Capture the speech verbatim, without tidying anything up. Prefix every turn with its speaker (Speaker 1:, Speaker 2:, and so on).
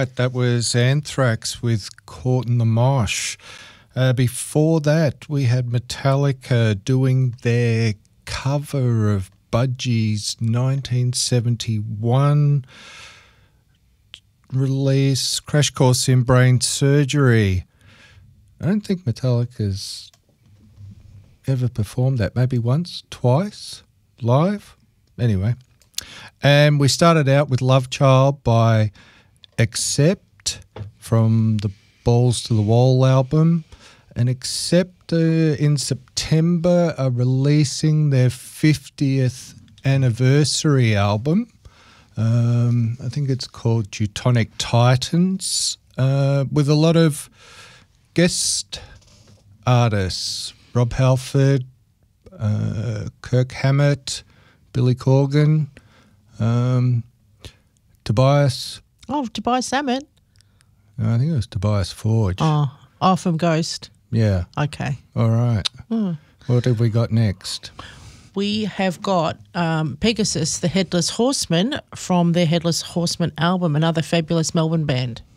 Speaker 1: right. That was Anthrax with Caught in the Mosh. Uh, before that, we had Metallica doing their cover of Budgie's nineteen seventy-one release, Crash Course in Brain Surgery. I don't think Metallica's ever performed that. Maybe once, twice, live. Anyway. And we started out with Love Child by Accept from the Balls to the Wall album. And Accept uh, in September are releasing their fiftieth anniversary album. Um, I think it's called Teutonic Titans, uh, with a lot of guest artists. Rob Halford, uh, Kirk Hammett, Billy Corgan, um, Tobias.
Speaker 2: Oh, Tobias Sammet.
Speaker 1: I think it was Tobias Forge.
Speaker 2: Oh, oh, from Ghost.
Speaker 1: Yeah.
Speaker 2: Okay.
Speaker 1: All right.
Speaker 2: Hmm.
Speaker 1: What have we got next?
Speaker 2: We have got um, Pegasus, the Headless Horseman, from their Headless Horseman album, another fabulous Melbourne band.